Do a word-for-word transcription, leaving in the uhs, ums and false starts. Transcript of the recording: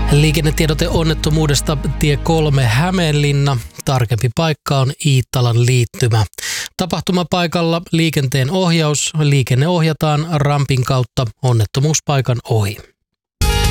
Liikennetiedote onnettomuudesta tie kolme Hämeenlinna. Tarkempi paikka on Iittalan liittymä. Tapahtumapaikalla liikenteen ohjaus. Liikenne ohjataan rampin kautta onnettomuuspaikan ohi.